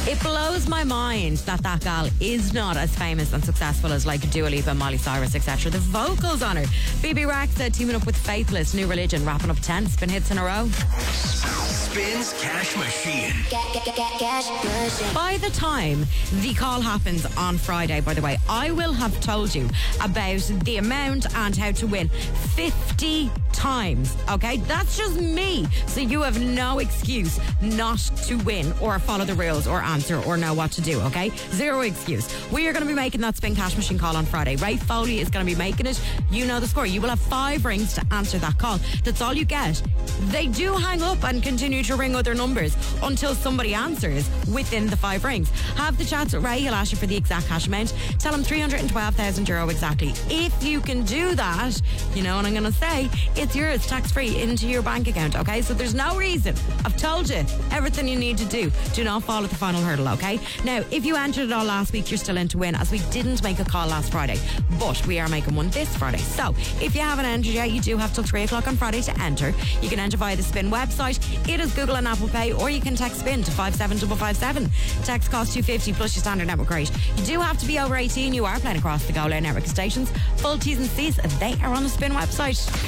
It blows my mind that gal is not as famous and successful as like Dua Lipa, Miley Cyrus, etc. The vocals on her. Phoebe Rexha teaming up with Faithless, New Religion, wrapping up 10 spin hits in a row. Spins Cash Machine. Cash machine. By the time the call happens on Friday, by the way, I will have told you about the amount and how to win 50 times. Okay, that's just me. So you have no excuse not to win or follow the rules or answer or know what to do. Okay, zero excuse. We are going to be making that Spin Cash Machine call on Friday. Ray Foley is going to be making it. You know the score. You will have 5 rings to answer that call. That's all you get. They do hang up and continue to ring other numbers until somebody answers within the 5 rings. Have the chats with Ray. He'll ask you for the exact cash amount. Tell him €312,000 exactly. If you can do that, you know what I'm going to say, it's yours tax-free into your bank account, okay? So there's no reason. I've told you everything you need to do. Do not fall at the final hurdle, okay? Now, if you entered it all last week, you're still in to win, as we didn't make a call last Friday, but we are making one this Friday. So if you haven't entered yet, you do have till 3 o'clock on Friday to enter. You can enter via the Spin website. It is Google and Apple Pay, or you can text Spin to 57557. Text costs $2.50 plus your standard network rate. You do have to be over 18. You are playing across the Go Loud network stations. Full T's and C's, they are on the Spin website.